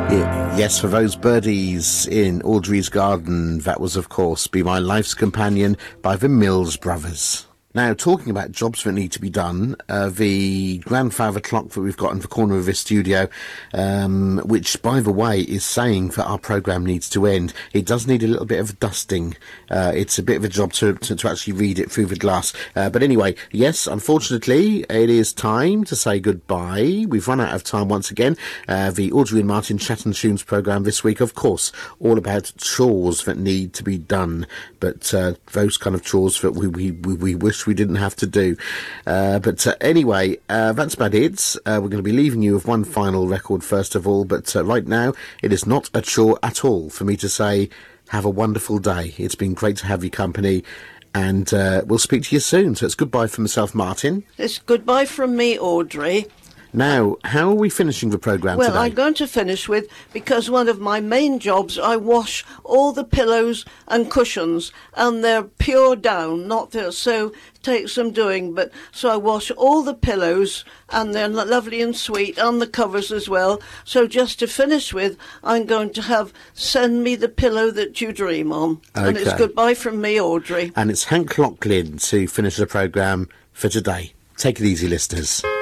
Yes, for those birdies in Audrey's garden, that was, of course, Be My Life's Companion by the Mills Brothers. Now, talking about jobs that need to be done, the grandfather clock that we've got in the corner of this studio, which, by the way, is saying that our programme needs to end. It does need a little bit of dusting. It's a bit of a job to actually read it through the glass. But anyway, yes, unfortunately, it is time to say goodbye. We've run out of time once again. The Audrey and Martin Chat and Tunes programme this week, of course, all about chores that need to be done. But those kind of chores that we wish we didn't have to do. But anyway, that's about it. We're going to be leaving you with one final record first of all, but right now it is not a chore at all for me to say have a wonderful day. It's been great to have your company, and we'll speak to you soon. So it's goodbye from myself, Martin. It's goodbye from me, Audrey. Now, how are we finishing the programme today? Well, I'm going to finish with, because one of my main jobs, I wash all the pillows and cushions, and they're pure down, not there, so it takes some doing, but so I wash all the pillows, and they're lovely and sweet, and the covers as well. So just to finish with, I'm going to have Send Me the Pillow That You Dream On. Okay. And it's goodbye from me, Audrey. And it's Hank Locklin to finish the programme for today. Take it easy, listeners.